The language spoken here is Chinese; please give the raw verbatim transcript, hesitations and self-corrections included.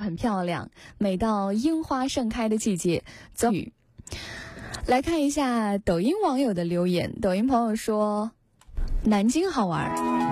很漂亮，每到樱花盛开的季节，遭雨。来看一下抖音网友的留言，抖音朋友说，南京好玩。